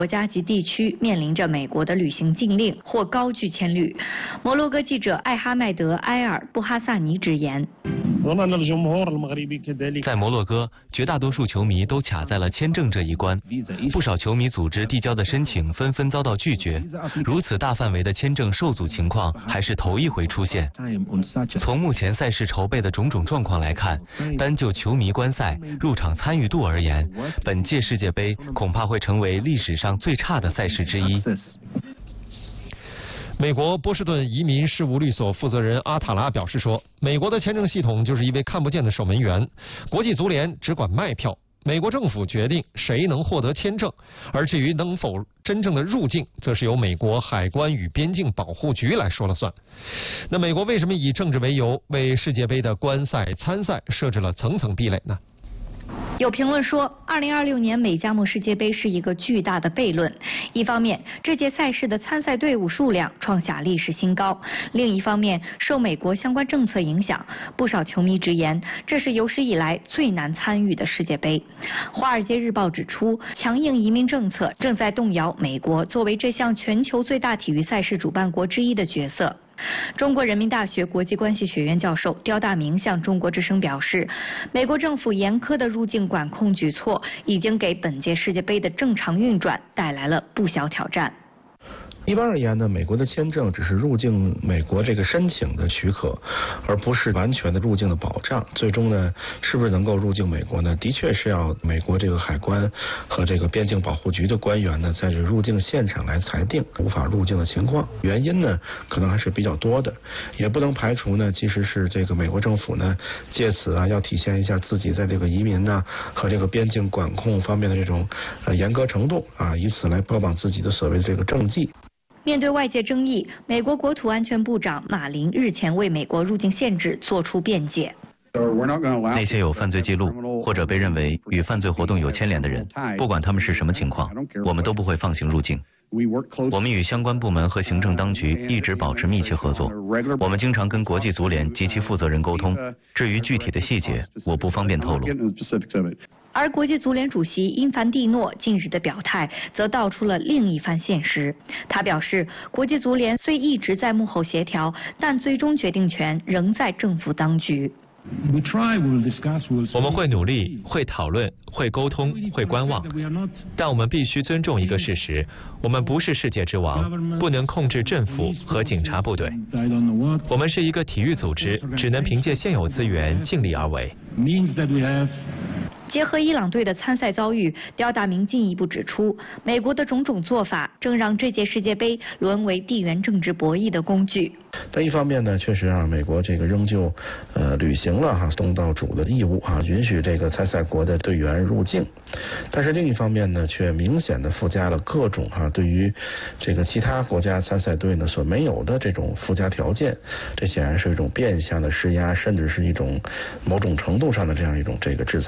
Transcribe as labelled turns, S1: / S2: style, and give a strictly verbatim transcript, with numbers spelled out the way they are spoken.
S1: 国家及地区面临着美国的旅行禁令或高拒签率。摩洛哥记者艾哈迈德·埃尔布哈萨尼直言。
S2: 在摩洛哥，绝大多数球迷都卡在了签证这一关，不少球迷组织递交的申请纷纷遭到拒绝。如此大范围的签证受阻情况还是头一回出现。从目前赛事筹备的种种状况来看，单就球迷观赛、入场参与度而言，本届世界杯恐怕会成为历史上最差的赛事之一。
S3: 美国波士顿移民事务律所负责人阿塔拉表示说，美国的签证系统就是一位看不见的守门员，国际足联只管卖票，美国政府决定谁能获得签证，而至于能否真正的入境，则是由美国海关与边境保护局来说了算。那美国为什么以政治为由为世界杯的观赛参赛设置了层层壁垒呢？
S1: 有评论说，二零二六年美加墨世界杯是一个巨大的悖论。一方面，这届赛事的参赛队伍数量创下历史新高；另一方面，受美国相关政策影响，不少球迷直言，这是有史以来最难参与的世界杯。《华尔街日报》指出，强硬移民政策正在动摇美国作为这项全球最大体育赛事主办国之一的角色。中国人民大学国际关系学院教授刁大明向中国之声表示，美国政府严苛的入境管控举措已经给本届世界杯的正常运转带来了不小挑战。
S4: 一般而言呢，美国的签证只是入境美国这个申请的许可，而不是完全的入境的保障。最终呢，是不是能够入境美国呢？的确是要美国这个海关和这个边境保护局的官员呢，在这入境现场来裁定无法入境的情况。原因呢，可能还是比较多的，也不能排除呢，其实是这个美国政府呢，借此啊，要体现一下自己在这个移民呢和这个边境管控方面的这种呃严格程度啊，以此来标榜自己的所谓的这个政绩。
S1: 面对外界争议，美国国土安全部长马林日前为美国入境限制作出辩解。
S2: 那些有犯罪记录或者被认为与犯罪活动有牵连的人，不管他们是什么情况，我们都不会放行入境。我们与相关部门和行政当局一直保持密切合作，我们经常跟国际足联及其负责人沟通。至于具体的细节，我不方便透露。
S1: 而国际足联主席因凡蒂诺近日的表态，则道出了另一番现实。他表示，国际足联虽一直在幕后协调，但最终决定权仍在政府当局。
S3: 我们会努力，会讨论，会沟通，会观望，但我们必须尊重一个事实：我们不是世界之王，不能控制政府和警察部队。我们是一个体育组织，只能凭借现有资源尽力而为。
S1: 结合伊朗队的参赛遭遇，刁大明进一步指出，美国的种种做法正让这届世界杯沦为地缘政治博弈的工具。
S4: 但一方面呢，确实啊，美国这个仍旧呃履行了哈东道主的义务啊，允许这个参赛国的队员入境。但是另一方面呢，却明显的附加了各种哈对于这个其他国家参赛队呢所没有的这种附加条件。这显然是一种变相的施压，甚至是一种某种程度上的这样一种这个制裁。